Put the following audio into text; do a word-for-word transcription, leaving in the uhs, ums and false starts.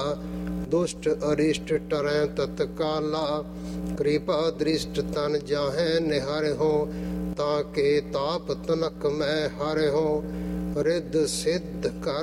दुष्ट अरिष्ट टरै तत्काला, कृपा दृष्ट तन जाहै निहार हो, ताके ताप तनक मैं हर हो, रिद्ध सिद्ध कर